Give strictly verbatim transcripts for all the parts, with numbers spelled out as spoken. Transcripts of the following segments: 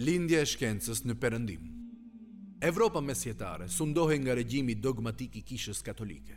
Lindja e shkencës në perëndim. Evropa mesjetare sundohej nga regjimi dogmatik i Kishës Katolike.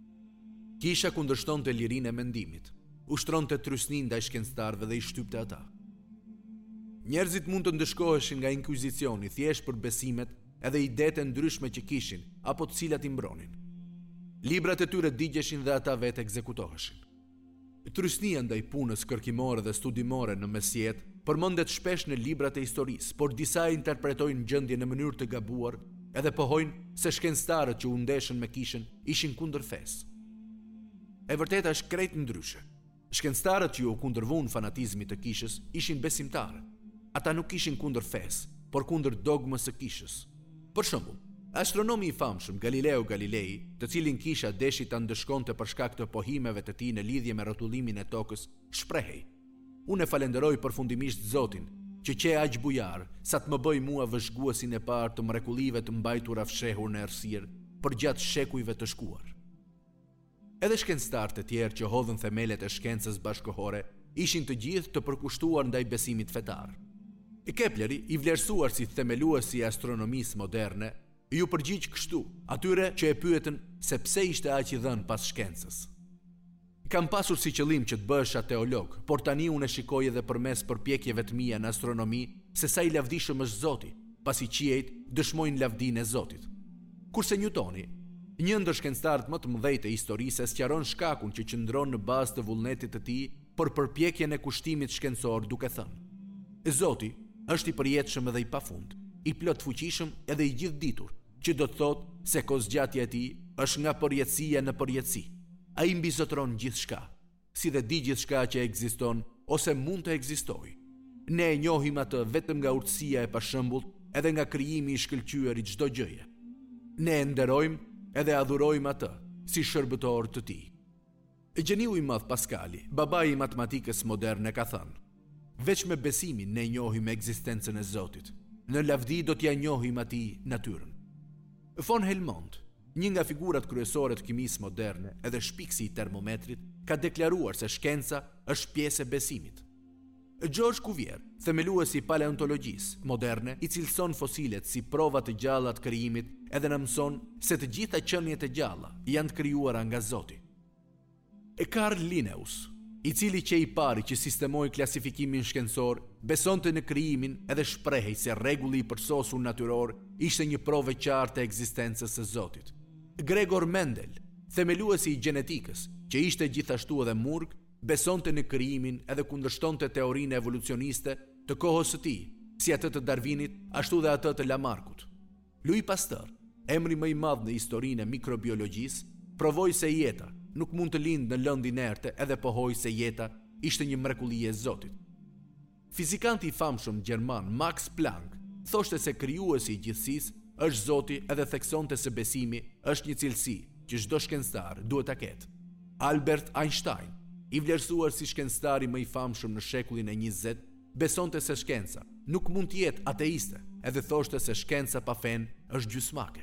Kisha kundërshtonte lirinë e mendimit, ushtronte trysnin ndaj shkencëtarëve dhe i shtypte ata. Njerëzit mund të ndëshkoheshin nga inkuizicioni thjesht për besimet edhe idetë ndryshme që kishin apo të cilat i mbronin. Librat e tyre digjeshin dhe ata vetë ekzekutoheshin. Trysnia ndaj punës kërkimore dhe studimore në mesjet përmendet shpesh në librat e historisë, por disa e interpretojnë gjendjen në mënyrë të gabuar edhe pohojnë se shkencëtarët që u ndeshën me Kishën ishin kundër fesë. E vërteta është krejt ndryshe. Shkencëtarët që u kundërvuan fanatizmit të Kishës ishin besimtarë. Ata nuk ishin kundër fesë, por kundër dogmës së Kishës. Për shembull, astronomi i famshëm Galileo Galilei, të cilin Kisha deshi ta ndëshkonte për shkak të pohimeve të tij në lidhje me rrotullimin e tokës, shprehej: "Unë falenderoj përfundimisht Zotin, që qe aq bujar sa të më bëj mua vëzhguesin e parë të mrekullive të mbajtura fshehur në errësirë për gjatë shekujve të shkuar." Edhe shkencëtarët e tjerë që hodhën themelet e shkencës bashkëkohore ishin të gjithë të përkushtuar ndaj besimit fetar. Kepleri, i vlerësuar si themeluesi i astronomisë moderne, ju përgjigj kështu atyre që e pyetën se pse ishte aq i dhënë pas shkencës. Kam pasur si qëllim që të bëhesha teolog, por tani unë e shikoj edhe përmes përpjekjeve të mia në astronomi se sa i lavdishëm është Zoti, pasi qiejt dëshmojnë lavdinë e Zotit. Kurse Newtoni, një ndër shkencëtarët më të mëdhenj të historisë, sqaron shkakun që qëndron në bazë të vullnetit të tij për përpjekjen e kushtimit shkencor duke thënë: Zoti është i përjetshëm edhe i pafund, i plot fuqishëm edhe i gjithditur, që do të thotë se kozgjatja e tij është nga përjetësia në përjetësi. Ai mbizotron gjithçka, si dhe di gjithçka që ekziston ose mund të ekzistojë. Ne e njohim atë vetëm nga urtësia e pashëmbullt edhe nga krijimi i shkëlqyer i çdo gjëje. Ne e nderojmë edhe adhurojmë atë si shërbëtor të tij. Gjeniu i madh Paskali, babai i matematikës moderne, ka thënë: "Veç me besimin ne njohim ekzistencën e Zotit. Në lavdi do t'ja njohim atij natyrën." Von Helmont, një nga figurat kryesore të kimisë moderne edhe shpiksi i termometrit, ka deklaruar se shkenca është pjesë e besimit. George Cuvier, themeluesi i paleontologjisë moderne, i cilëson fosilet si prova të gjalla të krijimit edhe na mëson se të gjitha qenjet e gjalla janë të krijuara nga Zoti. E Carl Linnaeus, i cili që i pari që sistemoi klasifikimin shkencor, besonte në krijimin edhe shprehej se rregulli i përsosur natyror ishte një provë e qartë e ekzistencës së Zotit. Gregor Mendel, themeluesi i gjenetikës, që ishte gjithashtu edhe murg, besonte në krijimin edhe kundërshtonte teorinë evolucioniste të kohës së tij, si atë të Darwinit, ashtu dhe atë të Lamarckut. Louis Pasteur, emri më i madh në historinë e mikrobiologjisë, provoi se jeta nuk mund të lindë në lëndë inerte edhe pohoi se jeta ishte një mrekulli e Zotit. Fizikanti i famshëm gjerman Max Planck thoshte se krijuesi i gjithësisë është Zoti edhe theksonte se besimi është një cilësi që çdo shkencëtar duhet ta ketë. Albert Einstein, i vlerësuar si shkencëtari më i famshëm në shekullin e njëzet, besonte se shkenca nuk mund të jetë ateiste edhe thoshte se shkenca pa fen është gjysmake.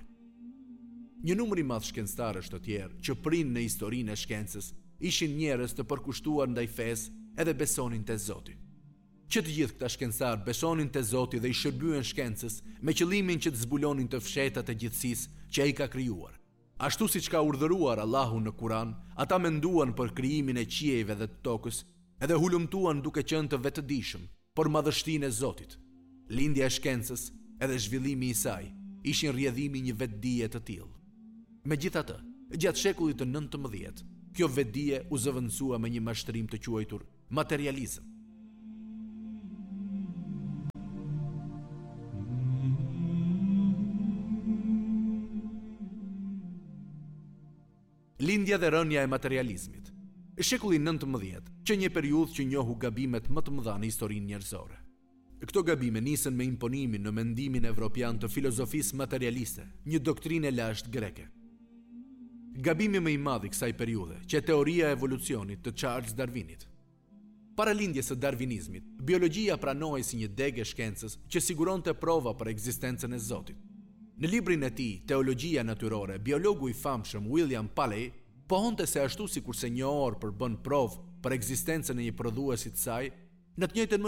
Një numër i madh shkencëtarësh të tjerë që prinë në historinë e shkencës ishin njerëz të përkushtuar ndaj fesë edhe besonin te Zoti. Që të gjithë këta shkencëtarë besonin te Zoti dhe i shërbyen shkencës me qëllimin që të zbulonin të fshehtat e gjithësisë që ai ka krijuar. Ashtu siç ka urdhëruar Allahu në Kur'an, ata menduan për krijimin e qiejve dhe të tokës, edhe hulumtuan duke qenë të vetëdijshëm për madhështinë e Zotit. Lindja e shkencës edhe zhvillimi i saj ishin rrjedhimi një vetdije të tillë. Megjithatë, gjatë shekullit të nëntëmbëdhjetë, kjo vetdije u zëvendësua me një mashtrim të quajtur materializëm. Lindja dhe rënja e materializmit. Shekulli nëntëmbëdhjetë, që një periudhë që njohu gabimet më të mëdha në historinë njerëzore. Këto gabime nisën me imponimin në mendimin evropian të filozofisë materialiste, një doktrinë e lashtë greke. Gabimi më i madh i kësaj periudhe, që teoria e evolucionit të Charles Darwinit. Para lindjes së darwinizmit, biologjia pranohej si një degë e shkencës që siguronte prova për ekzistencën e Zotit. Në librin e tij, Teologjia natyrore, biologu i famshëm William Paley pohonte se ashtu sikurse një orë përbën provë për ekzistencën e një prodhuesi të saj, në të njëjtën mënyrë,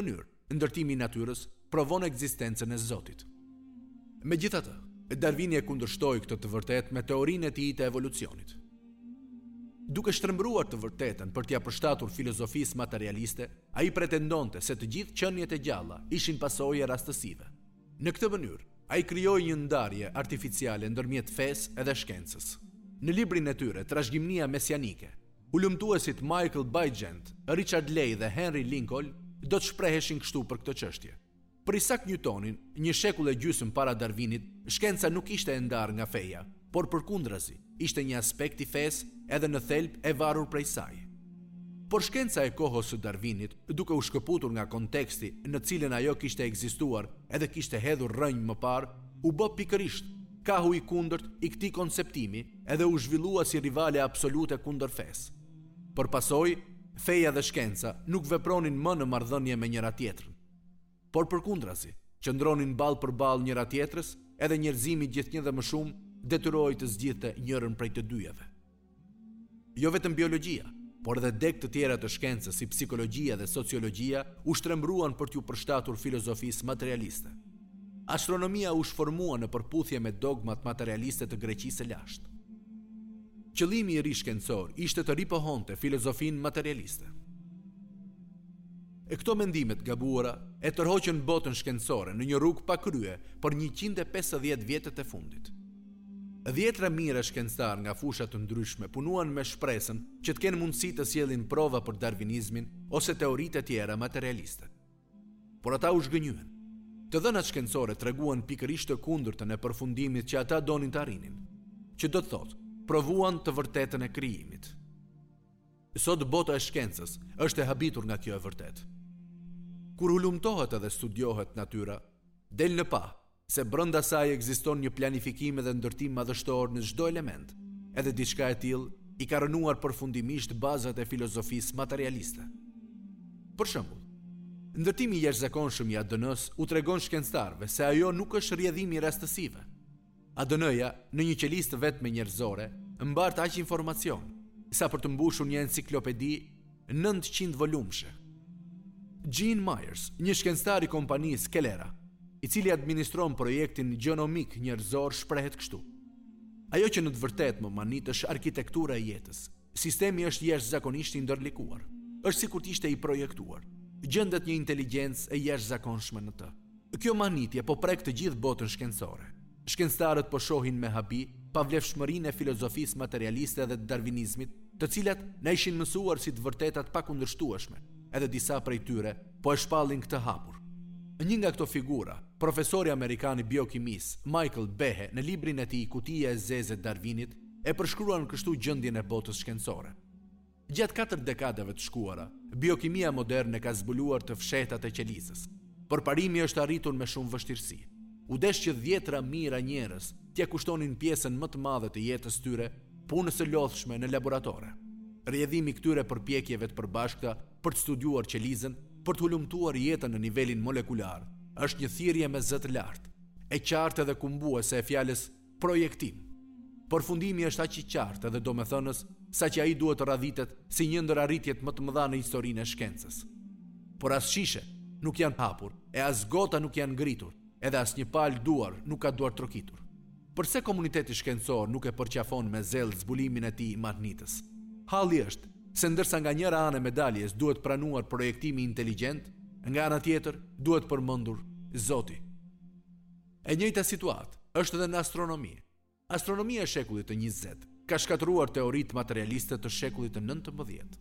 ndërtimi i natyrës provon ekzistencën e Zotit. Megjithatë, Darwini e kundërshtoi këtë të vërtetë me teorinë e tij të evolucionit. Duke shtrembruar të vërtetën për t'ia përshtatur filozofisë materialiste, ai pretendonte se të gjithë qeniet e gjalla ishin pasojë rastësive. Në këtë mënyrë, ai krijoi një ndarje artificiale ndërmjet fesë edhe shkencës. Në librin e tyre Trashëgimnia mesianike, ulëmtuesit Michael Bygent, Richard Leigh dhe Henry Lincoln do të shpreheshin kështu për këtë çështje. Për Isaac Newtonin, një shekull e gjysmë para Darwinit, shkenca nuk ishte e ndarë nga feja, por përkundrazi, ishte një aspekt i fesë edhe në thelb e varur prej saj. Por shkenca e kohës së Darwinit, duke u shkëputur nga konteksti në cilën ajo kishte ekzistuar edhe kishte hedhur rrënjë më parë, u bë pikërisht kahu i kundërt i këtij konceptimi edhe u zhvillua si rivale absolute kundër fesë. Për pasojë, feja dhe shkenca nuk vepronin më në marrëdhënie me njëra tjetrën, por përkundrazi, qëndronin ballë për ballë njëra tjetrës, edhe njerëzimi gjithnjë dhe më shumë detyrohej të zgjidhte njërin prej të dyjave. Jo vetëm biologjia, por edhe deg të tjera të shkencës si psikologjia dhe sociologjia u shtrembruan për t'u përshtatur filozofisë materialiste. Astronomia u shformua në përputhje me dogmat materialiste të Greqisë së lashtë. Qëllimi i ri shkencor ishte të ripohonte filozofinë materialiste. E këto mendimet gabuara e tërhoqën botën shkencore në një rrugë pa krye për njëqind e pesëdhjetë vjetët e fundit. Dhjetra mira shkencëtar nga fusha të ndryshme punuan me shpresën që të kenë mundësi të sjellin prova për darvinizmin ose teoritë e tjera materialiste. Por ata u zhgënjyen. Të dhënat shkencore treguan pikërisht të kundërtën e përfundimit që ata donin të arrinin, që do të thotë, provuan të vërtetën e krijimit. Sot bota e shkencës është e habitur nga kjo e vërtetë. Kur hulumtohet edhe studiohet natyra, del në pa se brenda saj ekziston një planifikim dhe ndërtim madhështor në çdo element, edhe diçka e tillë i ka rënuar përfundimisht bazat e filozofisë materialiste. Për shembull, ndërtimi i jashtëzakonshëm i A D N-s u tregon shkencëtarëve se ajo nuk është rrjedhim i rastësive. A D N-ja në një qelistë vetme njerëzore mbart aq informacion sa për të mbushur një enciklopedi nëntëqind volumshe. Gene Myers, një shkencëtar i kompanisë Kellera, i cili administron projektin gjenomik njerëzor, shprehet kështu: ajo që në të vërtetë më manit është arkitektura e jetës. Sistemi është jashtëzakonisht i ndërlikuar. Është sikur të ishte i projektuar. Gjendet një inteligjencë e jashtëzakonshme në të. Kjo manitje po prek të gjithë botën shkencore. Shkencëtarët po shohin me habi pavlefshmërinë e filozofisë materialiste dhe të darvinizmit, të cilat na ishin mësuar si të vërtetat pakundërshtueshme, edhe disa prej tyre po e shpallin këtë hapur. Një nga këto figura, profesori amerikan i biokimisë Michael Behe, në librin e tij Kutia e zezë e Darwinit, e përshkruan kështu gjendjen e botës shkencore. Gjatë katër dekadave të shkuara, biokimia moderne ka zbuluar të fshehtat e qelisës. Përparimi është arritur me shumë vështirësi. U desh që dhjetra mijëra njerëz t'ia kushtonin pjesën më të madhe të jetës tyre punës së lodhshme në laboratore. Rrjedhimi këtyre përpjekjeve të përbashkëta për të studiuar qelizën, për të hulumtuar jetën në nivelin molekular, është një thirrje me zë të lartë, e qartë dhe kumbuese e fjalës projektim. Përfundimi është aq i qartë edhe domethënës sa që ai duhet të radhitet si një ndër arritjet më të mëdha në historinë e shkencës. Por as shishe nuk janë hapur, e as gota nuk janë ngritur, edhe as një palë duar nuk ka duar trokitur. Përse komuniteti shkencor nuk e përqafon me zell zbulimin e tij magnitës? Halli është se ndërsa nga njëra anë e medaljes duhet pranuar projektimi inteligjent, nga ana tjetër duhet përmendur Zoti. E njëjta situatë është edhe në astronomi. Astronomia e shekullit të njëzet ka shkatëruar teoritë materialiste të shekullit të nëntëmbëdhjetë.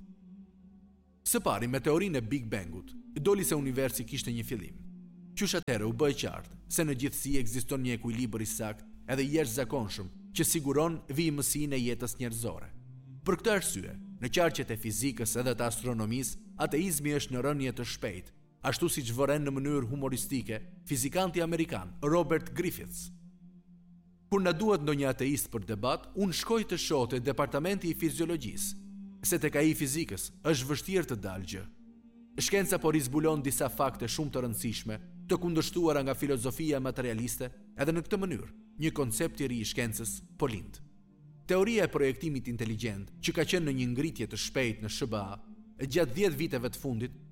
Së pari, me teorinë e Big Bangut, doli se universi kishte një fillim. Qysh atëherë u bë e qartë se në gjithësi ekziston një ekuilibër i saktë edhe i jashtëzakonshëm që siguron vijimësinë e jetës njerëzore. Për këtë arsye, në qarqet e fizikës edhe të astronomisë, ateizmi është në rënje të shpejtë, ashtu siç vëren në mënyrë humoristike fizikanti amerikan Robert Griffiths. Kur na duhet ndonjë ateist për debat, unë shkoj të shoh te departamenti i fiziologjisë, se tek ai i fizikës është vështirë të dalë gjë. Shkenca po rizbulon disa fakte shumë të rëndësishme, të kundërshtuara nga filozofia materialiste, edhe në këtë mënyrë, një koncept i ri i shkencës po lind. Teoria e projektimit inteligjent, që ka qenë në një ngritje të shpejtë në S B A, gjatë dhjetë viteve të fundit,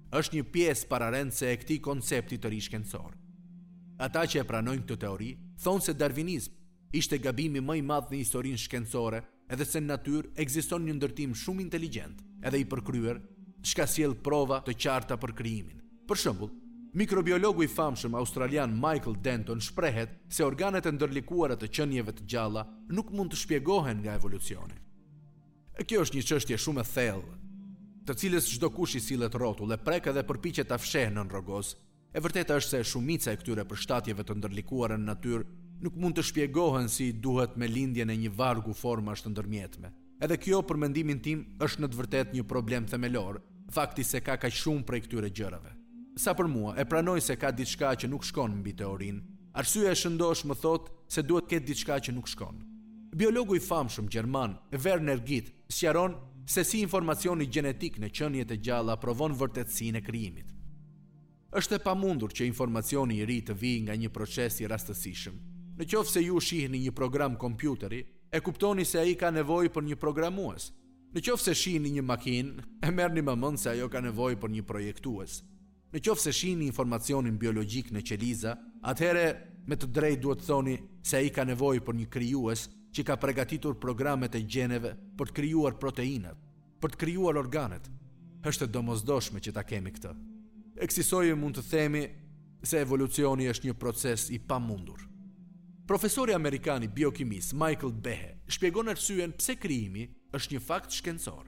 është një pjesë pararendse e këtij koncepti të ri shkencor. Ata që e pranojnë këtë teori thonë se darvinizmi ishte gabimi më i madh në historinë shkencore, edhe se në natyrë ekziston një ndërtim shumë inteligjent, edhe i përkryer, çka sjell prova të qarta për krijimin. Për shembull, mikrobiologu i famshëm australian Michael Denton shprehet se organet e ndërlikuara të qenieve të gjalla nuk mund të shpjegohen nga evolucioni. E kjo është një çështje shumë e thellë, të cilës çdo kush i sillet rrotull e prek edhe përpiqet ta fshehë nën rrogoz. E vërteta është se shumica e këtyre përshtatjeve të ndërlikuara në natyrë nuk mund të shpjegohen si duhet me lindjen e një vargu formash të ndërmjetme. Edhe kjo, për mendimin tim, është në të vërtetë një problem themelor, fakti se ka kaq shumë prej këtyre gjërave. Sa për mua, e pranoj se ka diçka që nuk shkon mbi teorinë. Arsyeja e shëndosh më thot se duhet ketë diçka që nuk shkon. Biologu i famshëm gjerman Werner Gitt sqaron se si informacioni gjenetik në qeniet e gjalla provon vërtetësinë e krijimit. Është e pamundur që informacioni i ri të vijë nga një proces i rastësishëm. Në qoftë se ju shihni një program kompjuteri, e kuptoni se ai ka nevojë për një programues. Në qoftë se shihni një makinë, e merrni më mend se ajo ka nevojë për një projektues. Në qoftë se shihni informacionin biologjik në qeliza, atëherë me të drejtë duhet të thoni se ai ka nevojë për një krijues që ka përgatitur programet e gjeneve për të krijuar proteinat, për të krijuar organet. Është e domosdoshme që ta kemi këtë. Eksisojë mund të themi se evolucioni është një proces i pamundur. Profesori amerikan i biokimisë Michael Behe shpjegon arsyeën pse krijimi është një fakt shkencor.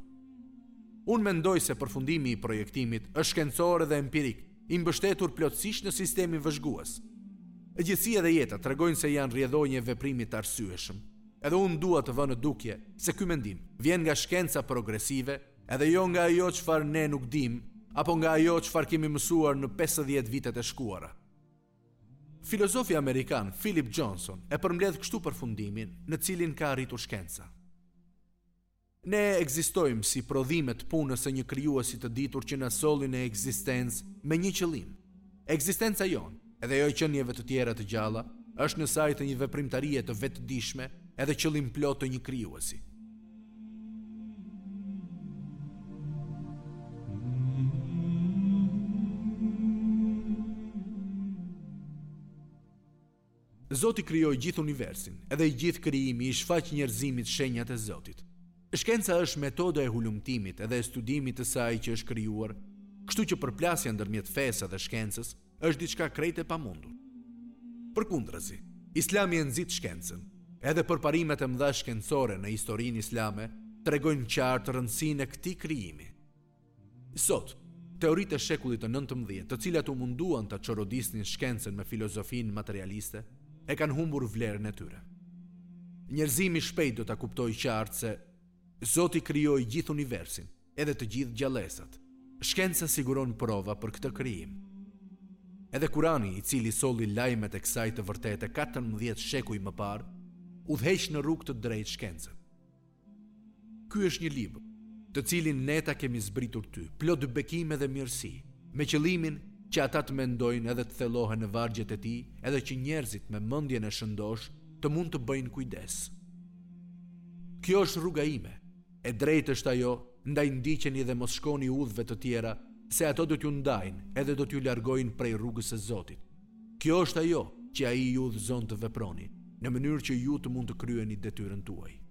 Unë mendoj se përfundimi i projektimit është shkencor dhe empirik, i mbështetur plotësisht në sistemin vëzhgues. E gjithësia dhe jeta tregojnë se janë rrjedhonje veprimi të arsyeshëm. Edhe unë dua të vënë në dukje se ky mendim vjen nga shkenca progresive, edhe jo nga ajo çfarë ne nuk dim, apo nga ajo çfarë kemi mësuar në pesëdhjetë vitet e shkuara. Filozofi amerikan Philip Johnson e përmbledh kështu përfundimin në cilin ka arritur shkenca. Ne ekzistojmë si prodhime të punës së një krijuesi të ditur që na solli në ekzistencë me një qëllim. Ekzistenca jonë, edhe jo e qenieve të tjera të gjalla, është në saj të një veprimtarie të vetëdijshme edhe qëllim plot të një krijuesi. Zoti krijoi gjithë universin, edhe i gjithë krijimi i shfaq njerëzimit shenjat e Zotit. Shkenca është metoda e hulumtimit edhe e studimit të saj që është krijuar, kështu që përplasja ndërmjet fesë dhe shkencës është diçka krejt e pamundur. Përkundrazi, Islami e nxit shkencën, edhe përparimet e mëdha shkencore në historinë islame tregojnë qartë rëndësinë e këtij krijimi. Sot, teoritë e shekullit të nëntëmbëdhjetë, të cilat u munduan ta çorodisnin shkencën me filozofinë materialiste, e kanë humbur vlerën e tyre. Njerëzimi shpejt do ta kuptojë qartë se Zoti krijoi gjithë universin, edhe të gjithë gjallësat. Shkenca siguron prova për këtë krijim. Edhe Kurani, i cili solli lajmet e kësaj të vërtete katërmbëdhjetë shekuj më parë, udhëheq në rrugë të drejtë shkencën. Ky është një libër, të cilin ne ta kemi zbritur ty, plot bekime dhe mirësi, me qëllimin që ata të mendojnë edhe të thellohen në vargjet e tij, edhe që njerëzit me mendjen e shëndosh të mund të bëjnë kujdes. Kjo është rruga ime. E drejtë është ajo, ndaj ndiqeni dhe mos shkoni udhëve të tjera, se ato do t'ju ndajnë edhe do t'ju largojnë prej rrugës së Zotit. Kjo është ajo që ai ju udhëzon të veproni, në mënyrë që ju të mund të kryeni detyrën tuaj.